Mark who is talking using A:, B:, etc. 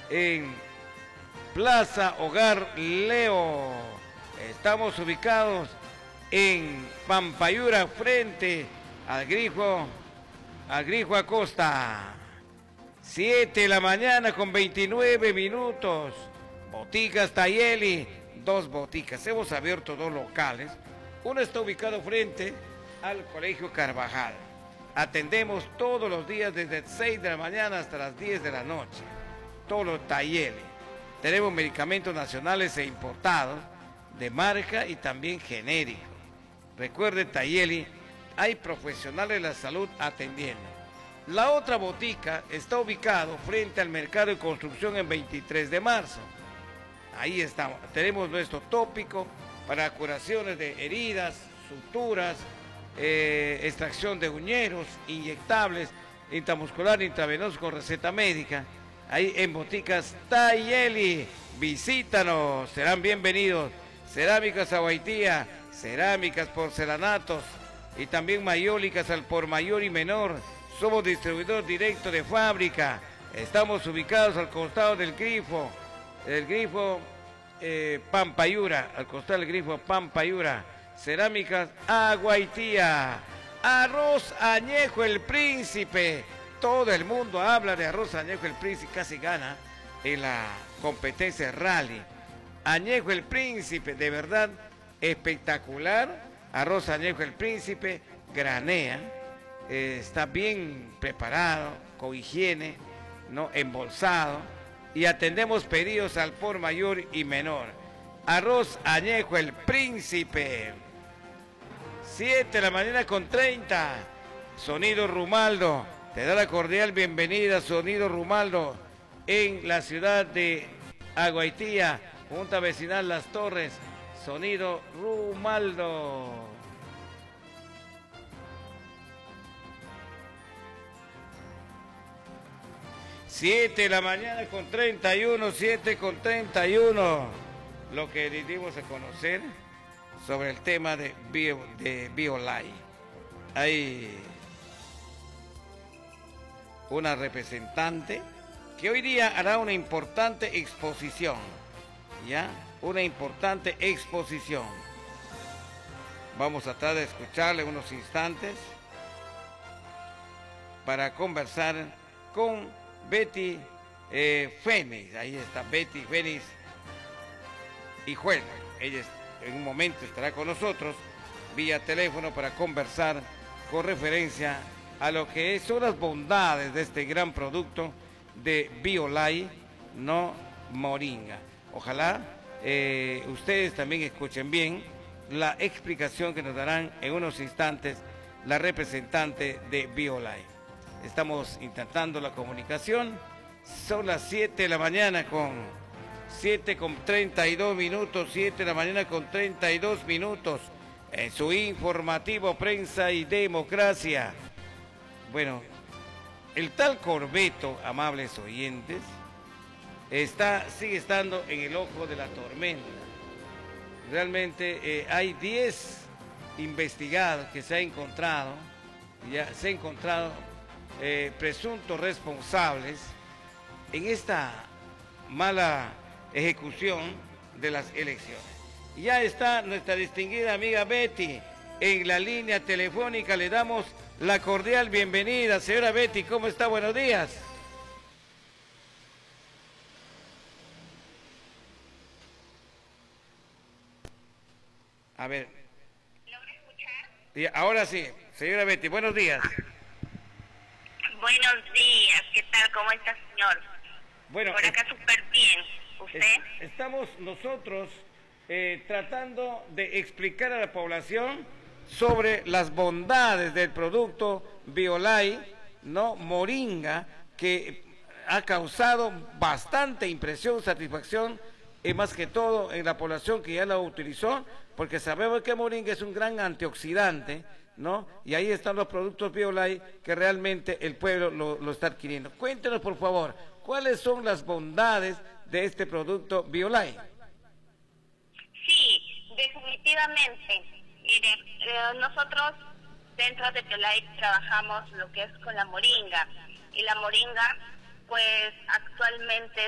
A: en Plaza Hogar Leo. Estamos ubicados en Pampayura, frente al Grifo Acosta. 7 de la mañana con 29 minutos. Boticas Tayeli, 2 boticas. Hemos abierto 2 locales. Uno está ubicado frente al Colegio Carvajal. Atendemos todos los días desde 6 de la mañana hasta las 10 de la noche. Todos los Tayeli. Tenemos medicamentos nacionales e importados, de marca y también genéricos. Recuerde, Tayeli, hay profesionales de la salud atendiendo. La otra botica está ubicado frente al Mercado de Construcción en 23 de marzo. Ahí estamos. Tenemos nuestro tópico para curaciones de heridas, suturas, extracción de uñeros, inyectables, intramuscular, intravenoso con receta médica. Ahí en Boticas Tayeli. Visítanos, serán bienvenidos. Cerámicas Aguaitía, cerámicas, porcelanatos y también mayólicas al por mayor y menor. Somos distribuidor directo de fábrica. Estamos ubicados al costado del grifo Pampayura, al costado del grifo Pampayura. Cerámicas Aguaitía. Arroz Añejo El Príncipe. Todo el mundo habla de arroz Añejo El Príncipe, casi gana en la competencia rally. Añejo El Príncipe, de verdad espectacular. Arroz Añejo El Príncipe, granea, está bien preparado, con higiene, ¿no? Embolsado, y atendemos pedidos al por mayor y menor. Arroz Añejo El Príncipe. 7 de la mañana con 30. Sonido Rumaldo. Te da la cordial bienvenida, Sonido Rumaldo, en la ciudad de Aguaitía, Junta Vecinal Las Torres. Sonido Rumaldo. Siete de la mañana con 31, 7 con 31. Lo que dimos a conocer sobre el tema de BioLife. Hay una representante que hoy día hará una importante exposición, ¿ya? Una importante exposición. Vamos a tratar de escucharle unos instantes para conversar con Betty Fénix. Ahí está Betty Fénix y Juego. Ella en un momento estará con nosotros vía teléfono para conversar con referencia a lo que son las bondades de este gran producto de BioLife, no Moringa. Ojalá ustedes también escuchen bien la explicación que nos darán en unos instantes la representante de BioLife. Estamos intentando la comunicación. Son las 7 de la mañana con 32 minutos, 7 de la mañana con 32 minutos, en su informativo Prensa y Democracia. Bueno, el tal Corbeto, amables oyentes, sigue estando en el ojo de la tormenta. Realmente hay 10 investigados que se ha encontrado, presuntos responsables en esta mala ejecución de las elecciones. Ya está nuestra distinguida amiga Betty en la línea telefónica. Le damos la cordial bienvenida. Señora Betty, ¿cómo está? Buenos días. A ver.
B: ¿Logra escuchar?
A: Y ahora sí, señora Betty, buenos días.
B: Buenos días, ¿qué tal? ¿Cómo está, señor?
A: Bueno,
B: por acá súper bien. ¿Usted?
A: Estamos nosotros tratando de explicar a la población sobre las bondades del producto BioLife, no Moringa, que ha causado bastante impresión, satisfacción, y más que todo en la población que ya la utilizó, porque sabemos que Moringa es un gran antioxidante, ¿no? Y ahí están los productos BioLife que realmente el pueblo lo está adquiriendo. Cuéntenos, por favor, ¿cuáles son las bondades de este producto BioLife?
B: Sí, definitivamente. Mire, nosotros dentro de BioLife trabajamos lo que es con la moringa. Y la moringa, pues actualmente